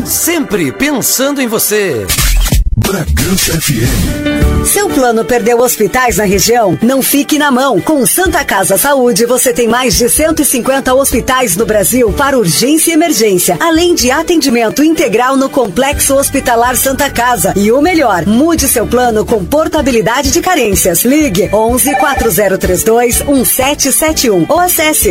sempre pensando em você. Bragança FM. Seu plano perdeu hospitais na região? Não fique na mão. Com Santa Casa Saúde, você tem mais de 150 hospitais no Brasil para urgência e emergência, além de atendimento integral no Complexo Hospitalar Santa Casa. E o melhor, mude seu plano com portabilidade de carências. Ligue 11 4032 1771 ou acesse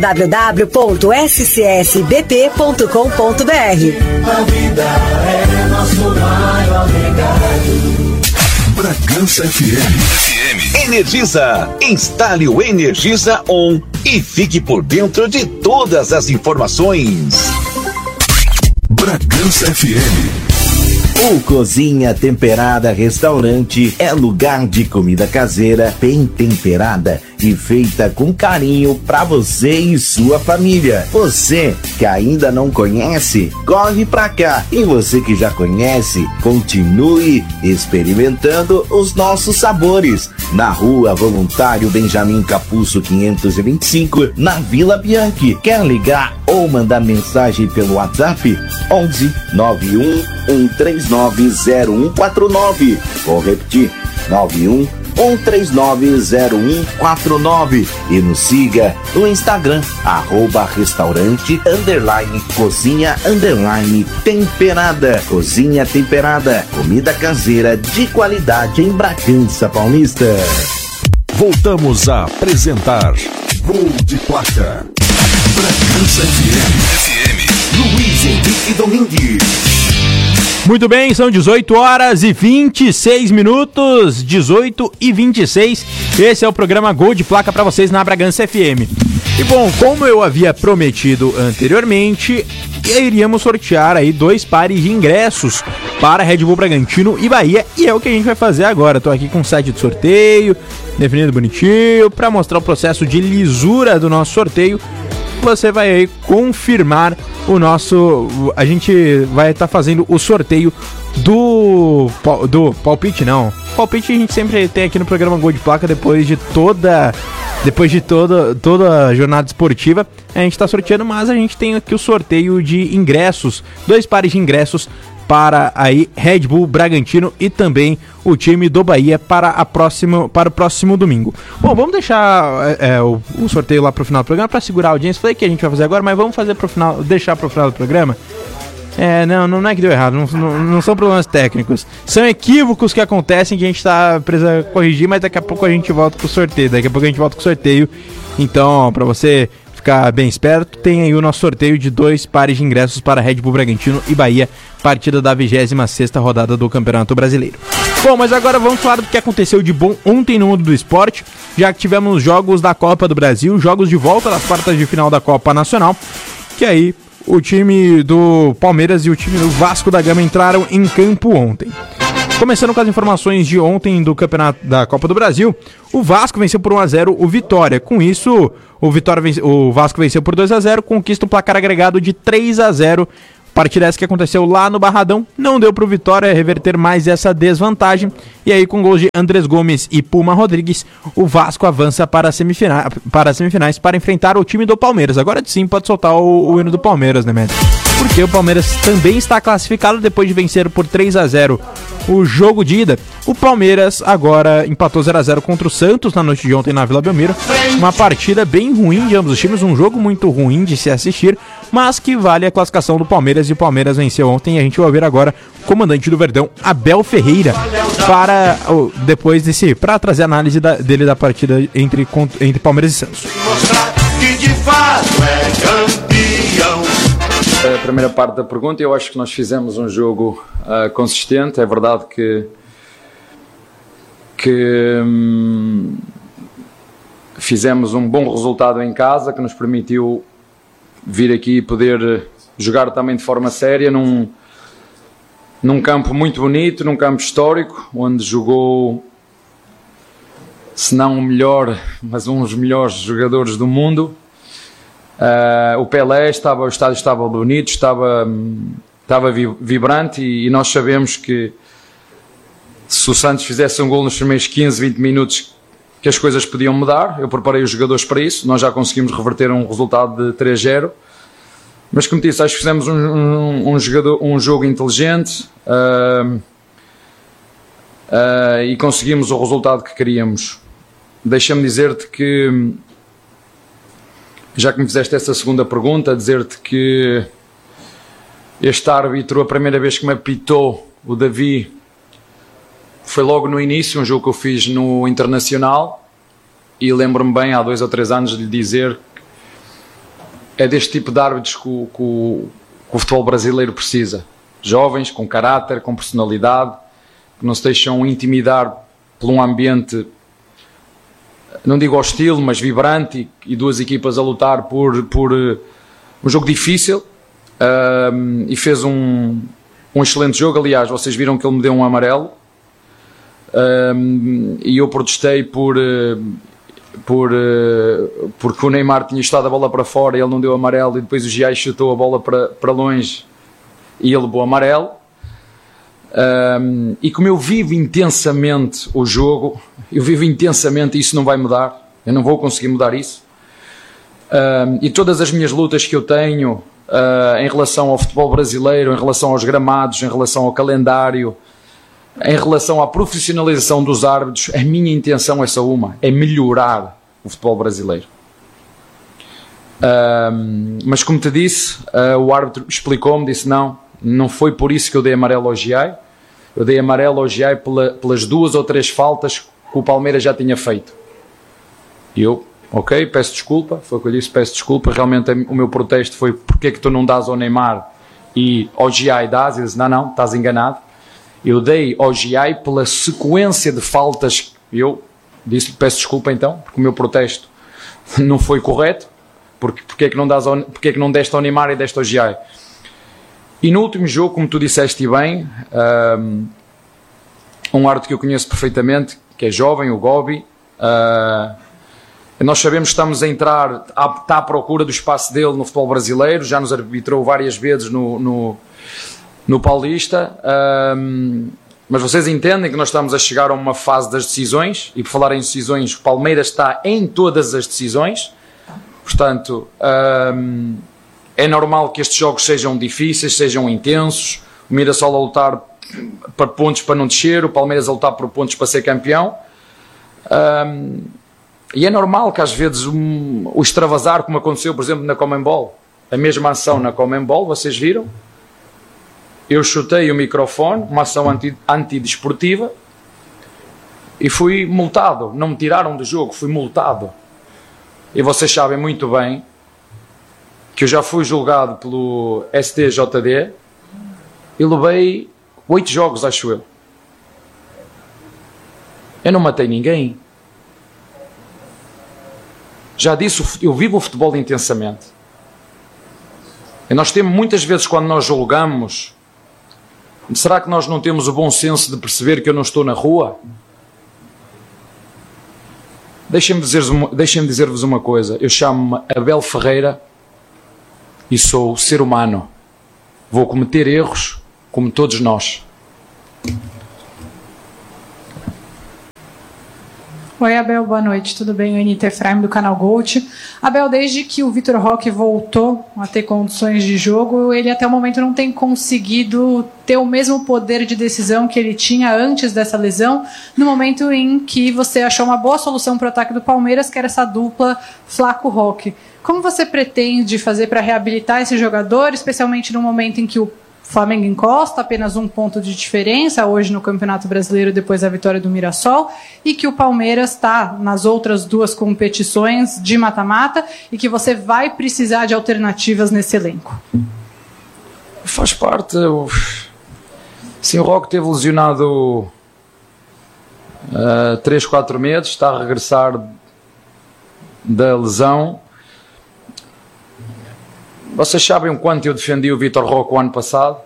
www.scsbp.com.br. A vida é nosso maior legado. Bragança FM. Energisa. Instale o Energisa On e fique por dentro de todas as informações. Bragança FM. O Cozinha Temperada Restaurante é lugar de comida caseira, bem temperada e feita com carinho para você e sua família. Você que ainda não conhece, corre pra cá. E você que já conhece, continue experimentando os nossos sabores. Na Rua Voluntário Benjamin Capuzzo 525, na Vila Bianchi. Quer ligar ou mandar mensagem pelo WhatsApp? 11 91 139 0149. Vou repetir: 91 1390149 e nos siga no Instagram @restaurante_cozinha_temperada. Cozinha Temperada, comida caseira de qualidade em Bragança Paulista. Voltamos a apresentar Gol de Placa. Bragança FM. Luiz Henrique Domingues. Muito bem, são 18 horas e 26 minutos, 18 e 26. Esse é o programa Gol de Placa para vocês na Bragança FM. E bom, como eu havia prometido anteriormente, iríamos sortear aí 2 pares de ingressos para Red Bull Bragantino e Bahia, e é o que a gente vai fazer agora. Tô aqui com o site de sorteio, definido bonitinho, para mostrar o processo de lisura do nosso sorteio. Você vai aí confirmar o nosso... A gente vai estar fazendo o sorteio do palpite, não. Palpite a gente sempre tem aqui no programa Gol de Placa depois de toda a jornada esportiva. A gente está sorteando, mas a gente tem aqui o sorteio de ingressos, 2 pares de ingressos para aí Red Bull Bragantino e também o time do Bahia para o próximo domingo. Bom, vamos deixar o sorteio lá para o final do programa para segurar a audiência. Falei que a gente vai fazer agora, mas vamos fazer deixar para o final do programa. Não é que deu errado, não são problemas técnicos, são equívocos que acontecem que a gente está preso a corrigir, mas daqui a pouco a gente volta com o sorteio. Então, para você ficar bem esperto, tem aí o nosso sorteio de 2 pares de ingressos para Red Bull Bragantino e Bahia, partida da 26ª rodada do Campeonato Brasileiro. Bom, mas agora vamos falar do que aconteceu de bom ontem no mundo do esporte, já que tivemos jogos da Copa do Brasil, jogos de volta das quartas de final da Copa Nacional, que aí o time do Palmeiras e o time do Vasco da Gama entraram em campo ontem. Começando com as informações de ontem do Campeonato da Copa do Brasil, o Vasco venceu por 1-0 o Vitória. Com isso, o Vasco venceu por 2-0, conquista o placar agregado de 3-0. Partida essa que aconteceu lá no Barradão, não deu para o Vitória reverter mais essa desvantagem. E aí, com gols de Andrés Gomes e Puma Rodrigues, o Vasco avança para as semifinais para enfrentar o time do Palmeiras. Agora sim pode soltar o hino do Palmeiras, né, Médio? Porque o Palmeiras também está classificado depois de vencer por 3-0 o jogo de ida. O Palmeiras agora empatou 0-0 contra o Santos na noite de ontem na Vila Belmiro. Uma partida bem ruim de ambos os times, um jogo muito ruim de se assistir, mas que vale a classificação do Palmeiras, e o Palmeiras venceu ontem. E a gente vai ver agora o comandante do Verdão, Abel Ferreira, para trazer a análise dele da partida entre Palmeiras e Santos. Mostrar que de fato é campeão. A primeira parte da pergunta, eu acho que nós fizemos um jogo consistente. É verdade que fizemos um bom resultado em casa, que nos permitiu vir aqui e poder jogar também de forma séria num campo muito bonito, num campo histórico, onde jogou, se não o melhor, mas um dos melhores jogadores do mundo. O Pelé, o estádio estava bonito, estava vibrante, e nós sabemos que se o Santos fizesse um gol nos primeiros 15, 20 minutos, que as coisas podiam mudar. Eu preparei os jogadores para isso, nós já conseguimos reverter um resultado de 3-0, Mas como disse, acho que fizemos um jogo inteligente e conseguimos o resultado que queríamos. Deixa-me dizer-te que, já que me fizeste essa segunda pergunta, dizer-te que este árbitro, a primeira vez que me apitou, o Davi, foi logo no início, um jogo que eu fiz no Internacional, e lembro-me bem, há 2 ou 3 anos, de lhe dizer que é deste tipo de árbitros que o futebol brasileiro precisa. Jovens, com caráter, com personalidade, que não se deixam intimidar por um ambiente, não digo hostil, mas vibrante, e 2 equipas a lutar por um jogo difícil, e fez um excelente jogo. Aliás, vocês viram que ele me deu um amarelo, e eu protestei porque o Neymar tinha estado a bola para fora e ele não deu amarelo, e depois o Giai chutou a bola para longe e ele levou amarelo. E como eu vivo intensamente o jogo, eu vivo intensamente, e isso não vai mudar, eu não vou conseguir mudar isso, e todas as minhas lutas que eu tenho em relação ao futebol brasileiro, em relação aos gramados, em relação ao calendário, em relação à profissionalização dos árbitros, a minha intenção é só uma: é melhorar o futebol brasileiro. Mas como te disse, o árbitro explicou-me, disse não foi por isso que eu dei amarelo ao Giai. Eu dei amarelo ao Giai pelas 2 ou 3 faltas que o Palmeiras já tinha feito. E eu, ok, peço desculpa, foi o que eu disse, peço desculpa, realmente o meu protesto foi: porque é que tu não dás ao Neymar e ao Giai dás? E ele disse, não, estás enganado. Eu dei ao Giai pela sequência de faltas. Eu disse-lhe, peço desculpa então, porque o meu protesto não foi correto, porque é que não deste ao Neymar e deste ao Giai? E no último jogo, como tu disseste bem, um árbitro que eu conheço perfeitamente, que é jovem, o Gobi, nós sabemos que estamos a entrar, está à procura do espaço dele no futebol brasileiro, já nos arbitrou várias vezes no Paulista, mas vocês entendem que nós estamos a chegar a uma fase das decisões, e por falar em decisões, o Palmeiras está em todas as decisões, portanto, é normal que estes jogos sejam difíceis, sejam intensos, o Mirassol a lutar para pontos para não descer, o Palmeiras a lutar por pontos para ser campeão, e é normal que às vezes o extravasar, como aconteceu por exemplo na Conmebol, a mesma ação na Conmebol, vocês viram? Eu chutei o microfone, uma ação antidesportiva, e fui multado. Não me tiraram do jogo, fui multado. E vocês sabem muito bem que eu já fui julgado pelo STJD e levei 8 jogos, acho eu. Eu não matei ninguém. Já disse, eu vivo o futebol intensamente. E nós temos muitas vezes, quando nós julgamos, será que nós não temos o bom senso de perceber que eu não estou na rua? Deixem-me dizer-vos uma coisa. Eu chamo-me Abel Ferreira e sou ser humano. Vou cometer erros como todos nós. Oi, Abel, boa noite, tudo bem? Anitta Efraim, do canal Gold. Abel, desde que o Vitor Roque voltou a ter condições de jogo, ele até o momento não tem conseguido ter o mesmo poder de decisão que ele tinha antes dessa lesão, no momento em que você achou uma boa solução para o ataque do Palmeiras, que era essa dupla Flaco-Roque. Como você pretende fazer para reabilitar esse jogador, especialmente no momento em que o Flamengo encosta apenas 1 ponto de diferença hoje no Campeonato Brasileiro depois da vitória do Mirassol, e que o Palmeiras está nas outras 2 competições de mata-mata e que você vai precisar de alternativas nesse elenco? Faz parte. Sim, o Roque teve lesionado 3, 4 meses, está a regressar da lesão. Vocês sabem o quanto eu defendi o Vitor Roque o ano passado?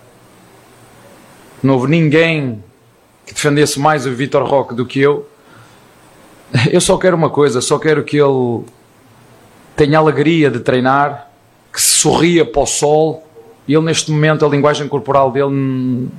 Não houve ninguém que defendesse mais o Vitor Roque do que eu. Eu só quero uma coisa, só quero que ele tenha alegria de treinar, que se sorria para o sol. E ele, neste momento, a linguagem corporal dele,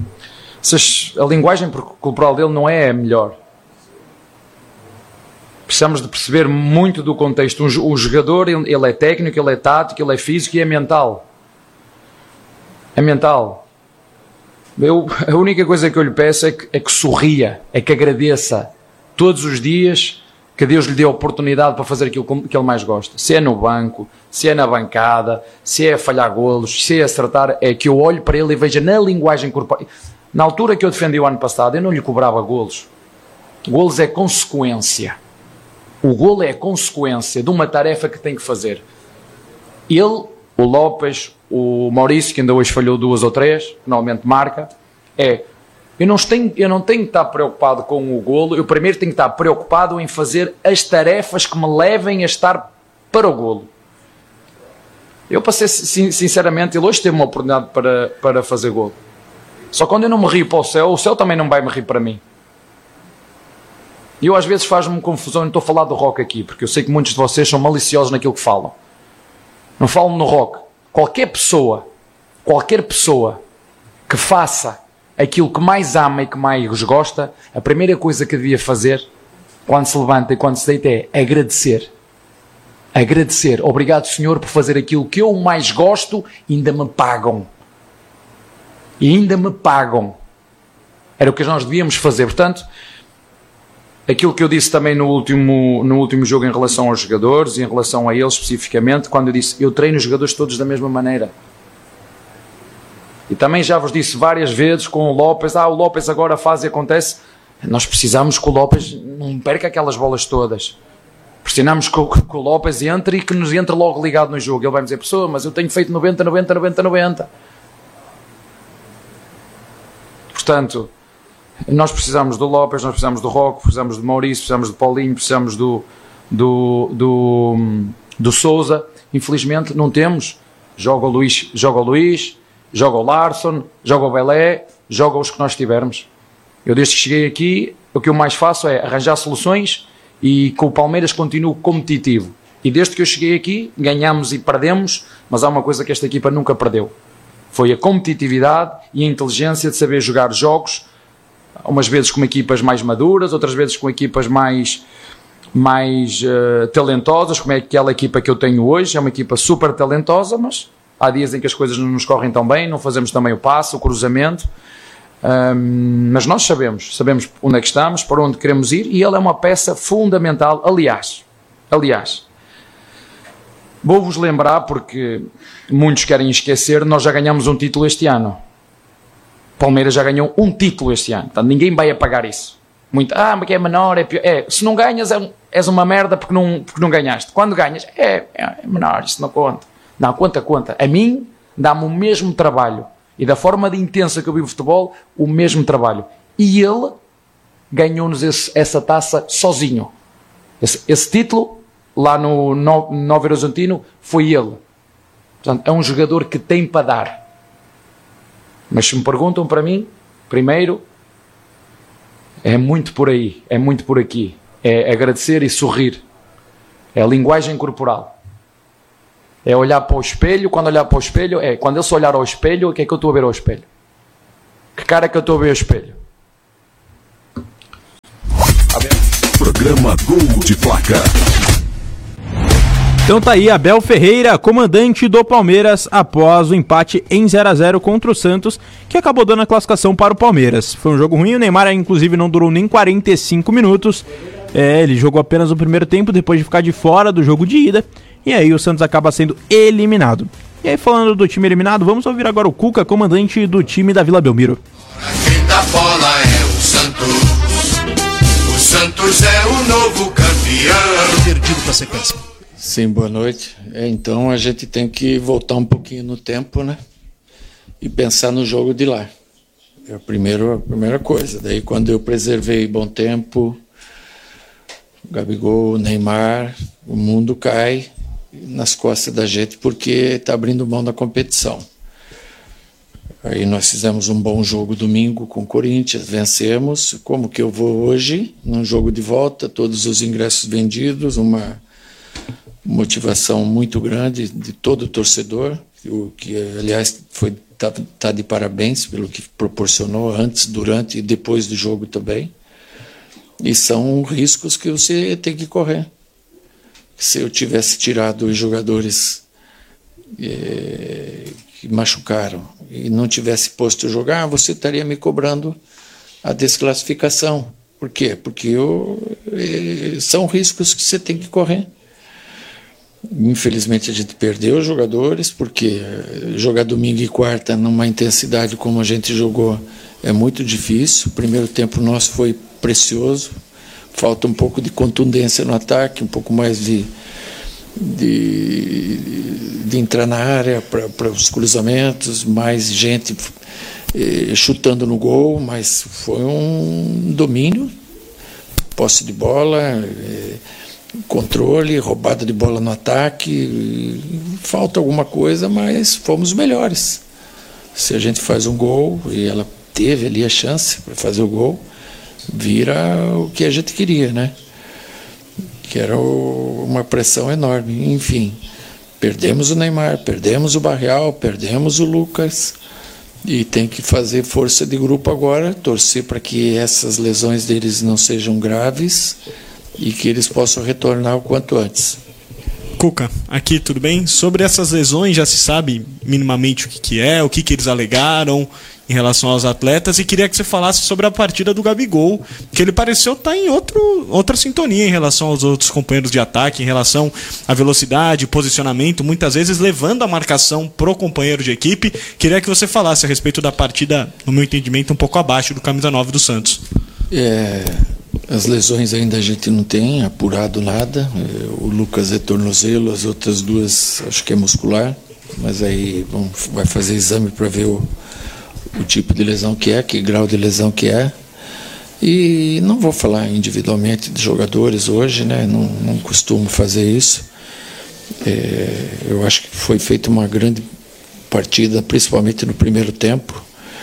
a linguagem corporal dele não é a melhor. precisamos de perceber muito do contexto. O jogador, ele é técnico, ele é tático, ele é físico e é mental. É mental. A única coisa que eu lhe peço é que sorria, é que agradeça todos os dias que Deus lhe dê a oportunidade para fazer aquilo que ele mais gosta. Se é no banco, se é na bancada, se é falhar golos, se é acertar, é que eu olho para ele e veja na linguagem corporal. Na altura que eu defendi o ano passado, eu não lhe cobrava golos. Golos é consequência. O golo é consequência de uma tarefa que tem que fazer. Ele, o Lopes, o Maurício, que ainda hoje falhou 2 ou 3, normalmente marca, eu não tenho que estar preocupado com o golo, eu primeiro tenho que estar preocupado em fazer as tarefas que me levem a estar para o golo. Eu, para ser sinceramente, ele hoje teve uma oportunidade para fazer golo. Só quando eu não me rio para o céu também não vai me rir para mim. E eu às vezes faz-me confusão, não estou a falar do Roque aqui, porque eu sei que muitos de vocês são maliciosos naquilo que falam. Não falam no Roque. Qualquer pessoa que faça aquilo que mais ama e que mais gosta, a primeira coisa que devia fazer quando se levanta e quando se deita é agradecer. Agradecer. Obrigado, Senhor, por fazer aquilo que eu mais gosto e ainda me pagam. E ainda me pagam. Era o que nós devíamos fazer. Portanto, aquilo que eu disse também no último jogo em relação aos jogadores e em relação a eles especificamente, quando eu disse, eu treino os jogadores todos da mesma maneira. E também já vos disse várias vezes com o Lopes, o Lopes agora faz e acontece. Nós precisamos que o Lopes não perca aquelas bolas todas. Precisamos que o Lopes entre e que nos entre logo ligado no jogo. Ele vai me dizer, pessoa, mas eu tenho feito 90, 90, 90, 90. Portanto, nós precisamos do Lopes, nós precisamos do Roque, precisamos do Maurício, precisamos do Paulinho, precisamos do Sousa. Infelizmente não temos. Joga o Luís, joga o Larsson, joga o Belé, joga os que nós tivermos. Eu desde que cheguei aqui, o que eu mais faço é arranjar soluções e com o Palmeiras continuo competitivo. E desde que eu cheguei aqui, ganhamos e perdemos, mas há uma coisa que esta equipa nunca perdeu. Foi a competitividade e a inteligência de saber jogar jogos, umas vezes com equipas mais maduras, outras vezes com equipas mais talentosas, como é aquela equipa que eu tenho hoje. É uma equipa super talentosa, mas há dias em que as coisas não nos correm tão bem, não fazemos também o passe, o cruzamento, mas nós sabemos onde é que estamos, para onde queremos ir, e ele é uma peça fundamental. Aliás, vou-vos lembrar, porque muitos querem esquecer, nós já ganhamos um título este ano. Palmeiras já ganhou um título este ano, portanto ninguém vai apagar isso. Muito, mas que é menor, é pior. Se não ganhas, és uma merda porque não ganhaste. Quando ganhas, é menor, isso não conta. Não, conta. A mim, dá-me o mesmo trabalho. E da forma de intensa que eu vivo futebol, o mesmo trabalho. E ele ganhou-nos essa taça sozinho. Esse título, lá no Novo Horizontino, foi ele. Portanto, é um jogador que tem para dar. Mas se me perguntam para mim, primeiro, é muito por aí, é muito por aqui. É agradecer e sorrir. É a linguagem corporal. É olhar para o espelho, quando olhar para o espelho, quando ele se olhar ao espelho, o que é que eu estou a ver ao espelho? Que cara é que eu estou a ver ao espelho? Programa Gol de Placa. Então tá aí, Abel Ferreira, comandante do Palmeiras, após o empate em 0-0 contra o Santos, que acabou dando a classificação para o Palmeiras. Foi um jogo ruim, o Neymar inclusive não durou nem 45 minutos, ele jogou apenas o primeiro tempo, depois de ficar de fora do jogo de ida, e aí o Santos acaba sendo eliminado. E aí, falando do time eliminado, vamos ouvir agora o Cuca, comandante do time da Vila Belmiro. Quem da bola é o Santos. O Santos é o novo campeão. Perdido para a sequência. Sim, boa noite. Então a gente tem que voltar um pouquinho no tempo, né? E pensar no jogo de lá. É a primeira coisa. Daí quando eu preservei bom tempo, Gabigol, Neymar, o mundo cai nas costas da gente porque está abrindo mão da competição. Aí nós fizemos um bom jogo domingo com o Corinthians, vencemos. Como que eu vou hoje, num jogo de volta, todos os ingressos vendidos, uma motivação muito grande de todo o torcedor, o que aliás tá de parabéns pelo que proporcionou antes, durante e depois do jogo também. E são riscos que você tem que correr. Se eu tivesse tirado os jogadores que machucaram e não tivesse posto a jogar, você estaria me cobrando a desclassificação. Por quê? Porque são riscos que você tem que correr. Infelizmente a gente perdeu os jogadores, porque jogar domingo e quarta numa intensidade como a gente jogou é muito difícil. O primeiro tempo nosso foi precioso, falta um pouco de contundência no ataque, um pouco mais de entrar na área para os cruzamentos, mais gente chutando no gol, mas foi um domínio, posse de bola, controle, roubada de bola no ataque, falta alguma coisa, mas fomos melhores. Se a gente faz um gol, e ela teve ali a chance para fazer o gol, vira o que a gente queria, né? Que era uma pressão enorme. Enfim, perdemos o Neymar, perdemos o Barreal, perdemos o Lucas, e tem que fazer força de grupo agora, torcer para que essas lesões deles não sejam graves e que eles possam retornar o quanto antes. Cuca, aqui tudo bem? Sobre essas lesões já se sabe minimamente o que é, o que eles alegaram em relação aos atletas, e queria que você falasse sobre a partida do Gabigol, que ele pareceu estar em outra sintonia em relação aos outros companheiros de ataque, em relação à velocidade, posicionamento, muitas vezes levando a marcação pro companheiro de equipe. Queria que você falasse a respeito da partida, no meu entendimento, um pouco abaixo do camisa 9 do Santos. As lesões ainda a gente não tem apurado nada. O Lucas é tornozelo, as outras duas acho que é muscular, mas aí vai fazer exame para ver o tipo de lesão que é, que grau de lesão que é. E não vou falar individualmente de jogadores hoje, né? Não costumo fazer isso. Eu acho que foi feita uma grande partida, principalmente no primeiro tempo.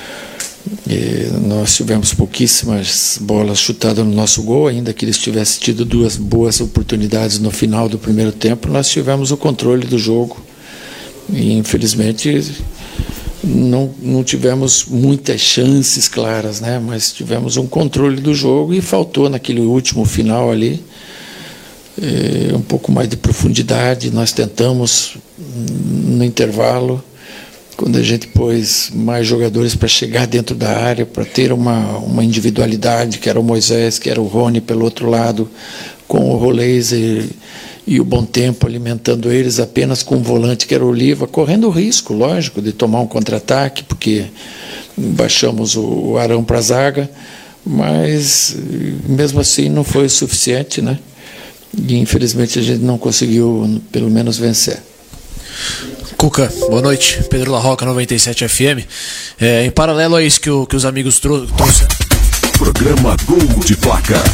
Nós tivemos pouquíssimas bolas chutadas no nosso gol, ainda que eles tivessem tido 2 boas oportunidades no final do primeiro tempo. Nós tivemos o controle do jogo e infelizmente não tivemos muitas chances claras, né? Mas tivemos um controle do jogo e faltou naquele último final ali um pouco mais de profundidade. Nós tentamos no intervalo, quando a gente pôs mais jogadores para chegar dentro da área, para ter uma individualidade, que era o Moisés, que era o Rony pelo outro lado, com o Rolês e o Bom Tempo alimentando eles, apenas com o volante, que era o Oliva, correndo o risco, lógico, de tomar um contra-ataque, porque baixamos o Arão para a zaga, mas mesmo assim não foi o suficiente, né? E infelizmente a gente não conseguiu, pelo menos, vencer. Cuca, boa noite. Pedro La Roca, 97 FM. Em paralelo a isso que os amigos trouxeram. Programa Gol de Placa.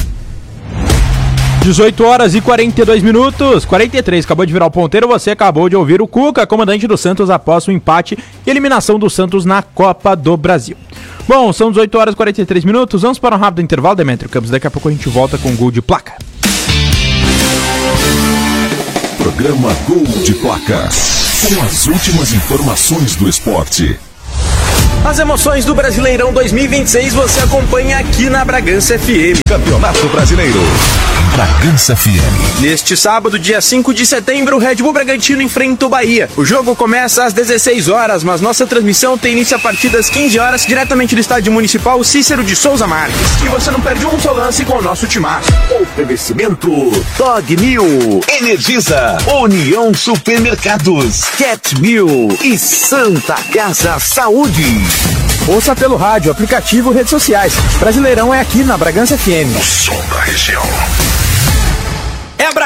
18 horas e 42 minutos, 43, acabou de virar o ponteiro, você acabou de ouvir o Cuca, comandante do Santos após o empate e eliminação do Santos na Copa do Brasil. Bom, são 18 horas e 43 minutos, vamos para um rápido intervalo, Demetrio Campos, daqui a pouco a gente volta com o Gol de Placa. Programa Gol de Placa, com as últimas informações do esporte. As emoções do Brasileirão 2026 você acompanha aqui na Bragança FM. Campeonato Brasileiro. Bragança FM. Neste sábado, dia 5 de setembro, o Red Bull Bragantino enfrenta o Bahia. O jogo começa às 16 horas, mas nossa transmissão tem início a partir das 15 horas, diretamente do Estádio Municipal Cícero de Souza Marques. E você não perde um só lance com o nosso timaço. Oferecimento Dog Mill, Energisa, União Supermercados, Cat Mill e Santa Casa Saúde. Ouça pelo rádio, aplicativo e redes sociais. Brasileirão é aqui na Bragança FM. O som da região.